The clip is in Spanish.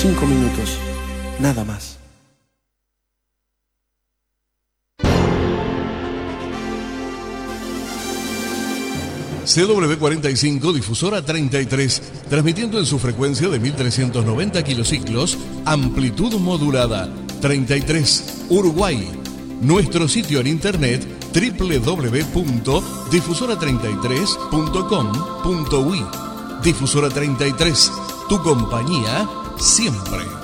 5 minutos, nada más. CW45, difusora 33, transmitiendo en su frecuencia de 1390 kilociclos, amplitud modulada, 33, Uruguay. Nuestro sitio en internet www.difusora33.com.uy. Difusora 33, tu compañía siempre.